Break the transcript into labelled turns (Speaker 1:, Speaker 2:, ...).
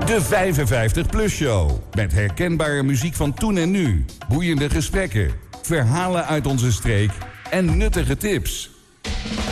Speaker 1: De 55PLUS Show. Met herkenbare muziek van toen en nu. Boeiende gesprekken. Verhalen uit onze streek. En nuttige tips.